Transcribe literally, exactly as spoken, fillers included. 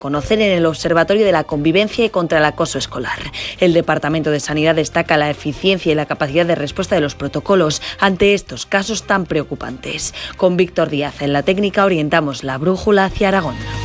conocer en el Observatorio de la Convivencia y contra el Acoso Escolar. El Departamento de Sanidad destaca la eficiencia y la capacidad de respuesta de los protocolos ante estos casos tan preocupantes. Con Víctor Díaz en la técnica orientamos la brújula hacia Aragón.